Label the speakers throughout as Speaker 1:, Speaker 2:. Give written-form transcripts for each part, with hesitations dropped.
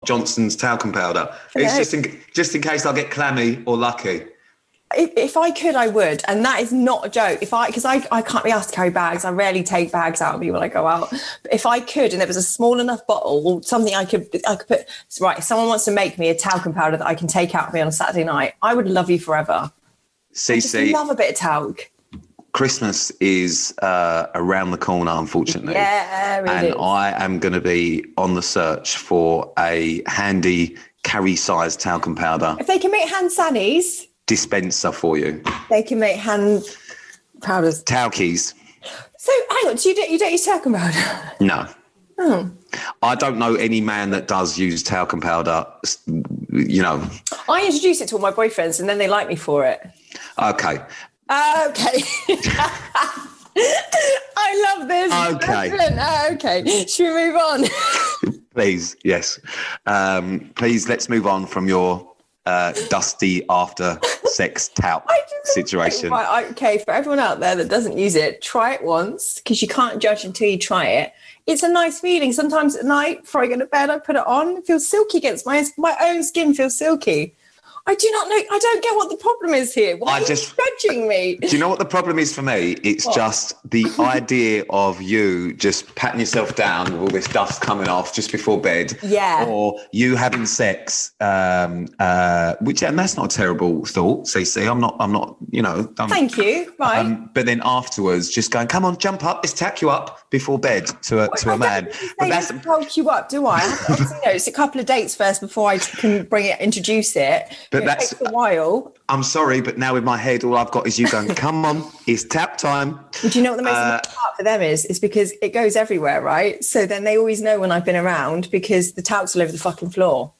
Speaker 1: Johnson's talcum powder. It's just in case I get clammy or lucky.
Speaker 2: If I could, I would. And that is not a joke. Because I can't be asked to carry bags. I rarely take bags out of me when I go out. But if I could, and there was a small enough bottle or something I could put, right, if someone wants to make me a talcum powder that I can take out with me on a Saturday night, I would love you forever.
Speaker 1: CC,
Speaker 2: I love a bit of talc. Christmas
Speaker 1: is around the corner, unfortunately.
Speaker 2: Yeah,
Speaker 1: and is. I am going to be on the search for a handy carry-sized talcum powder.
Speaker 2: If they can make hand sannies...
Speaker 1: dispenser for you.
Speaker 2: They can make hand powders.
Speaker 1: Talkies.
Speaker 2: So, hang on, so you don't use talcum powder?
Speaker 1: No.
Speaker 2: Oh.
Speaker 1: I don't know any man that does use talcum powder, you know.
Speaker 2: I introduce it to all my boyfriends and then they like me for it.
Speaker 1: Okay.
Speaker 2: Okay. I love this.
Speaker 1: Okay.
Speaker 2: Okay. Should we move on?
Speaker 1: Please, yes. Please, let's move on from your dusty after sex talc situation.
Speaker 2: Okay, for everyone out there that doesn't use it, try it once because you can't judge until you try it. It's a nice feeling. Sometimes at night before I go to bed, I put it on. It feels silky against my own skin. Feels silky. I do not know. I don't get what the problem is here. Why are you judging me?
Speaker 1: Do you know what the problem is for me? It's just the idea of you just patting yourself down with all this dust coming off just before bed.
Speaker 2: Yeah.
Speaker 1: Or you having sex, and that's not a terrible thought, CC. I'm not, you know.
Speaker 2: Thank you. Right.
Speaker 1: But then afterwards, just going, come on, jump up. Let's tack you up before bed to a man.
Speaker 2: But that's tack you up, do I? It's a couple of dates first before I can introduce it.
Speaker 1: But
Speaker 2: it takes a while.
Speaker 1: I'm sorry, but now in my head, all I've got is you going, come on, it's tap time.
Speaker 2: Do you know what the most important part for them is? It's because it goes everywhere, right? So then they always know when I've been around because the talc's all over the fucking floor.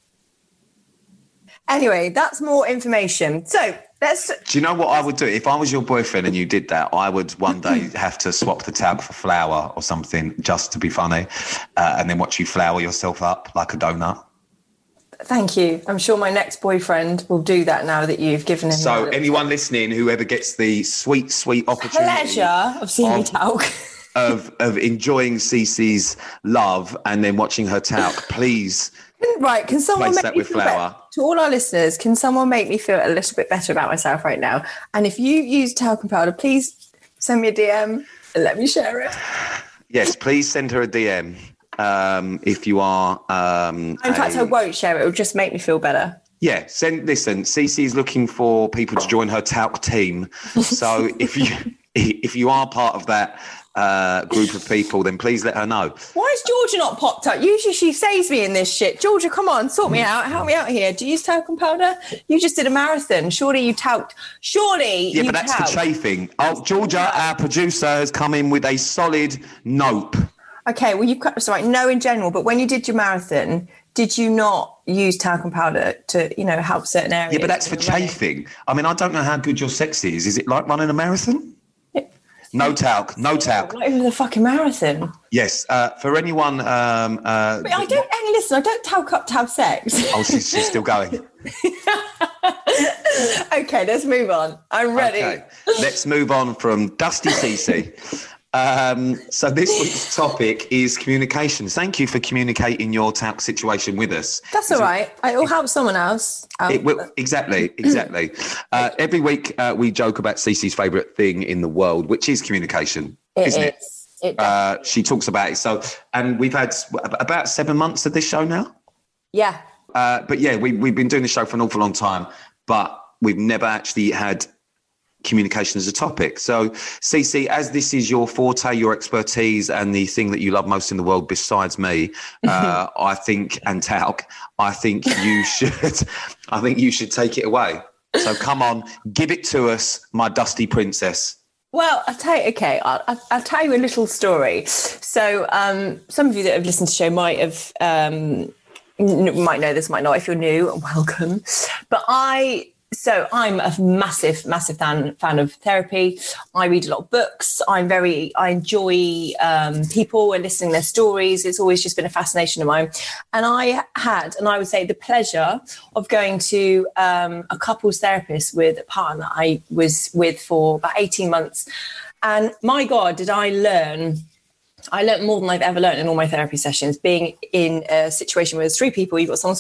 Speaker 2: Anyway, that's more information. So do
Speaker 1: you know what I would do? If I was your boyfriend and you did that, I would one day have to swap the talc for flour or something just to be funny and then watch you flour yourself up like a donut.
Speaker 2: Thank you. I'm sure my next boyfriend will do that now that you've given him.
Speaker 1: So anyone listening, whoever gets the sweet opportunity,
Speaker 2: pleasure of seeing me talc,
Speaker 1: of enjoying CC's love and then watching her talc, please.
Speaker 2: Right? Can someone make
Speaker 1: that
Speaker 2: me
Speaker 1: with
Speaker 2: feel
Speaker 1: flour?
Speaker 2: Better? To all our listeners, can someone make me feel a little bit better about myself right now? And if you use talcum powder, please send me a DM and let me share it.
Speaker 1: Yes, please send her a DM. If you are...
Speaker 2: in fact, I won't share it. It'll just make me feel better.
Speaker 1: Yeah, listen, Cece's looking for people to join her talc team. So if you are part of that group of people, then please let her know.
Speaker 2: Why has Georgia not popped up? Usually she saves me in this shit. Georgia, come on, sort me out. Help me out here. Do you use talcum powder? You just did a marathon. Surely you talked.
Speaker 1: Yeah, but that's for chafing. Oh, Georgia, our producer, has come in with a solid nope.
Speaker 2: Okay, well, no in general, but when you did your marathon, did you not use talcum powder to, help certain areas?
Speaker 1: Yeah, but that's for chafing. I mean, I don't know how good your sex is. Is it like running a marathon? Yeah. No talc.
Speaker 2: Not even the fucking marathon.
Speaker 1: Yes, for anyone... but
Speaker 2: I don't talc up to have sex.
Speaker 1: Oh, she's still going.
Speaker 2: Okay, let's move on. I'm ready.
Speaker 1: Okay, let's move on from Dusty CC. So this week's topic is communication. Thank you for communicating your talc situation with us.
Speaker 2: That's all right. It will help someone else.
Speaker 1: It will, exactly. Every week we joke about Cece's favourite thing in the world, which is communication, isn't it? She talks about it. So, and we've had about 7 months of this show now.
Speaker 2: Yeah.
Speaker 1: But yeah, we've been doing the show for an awful long time, but we've never actually had communication as a topic. So Cece, as this is your forte, your expertise, and the thing that you love most in the world besides me, I think you should take it away. So come on, give it to us, my dusty princess.
Speaker 2: Well, I'll tell you a little story. So some of you that have listened to the show might know this, might not. If you're new, welcome. But I'm a massive fan of therapy. I read a lot of books. I enjoy people and listening to their stories. It's always just been a fascination of mine. And I would say the pleasure of going to a couples therapist with a partner I was with for about 18 months. And my God, did I learn more than I've ever learned in all my therapy sessions, being in a situation where there's 3 people, you've got someone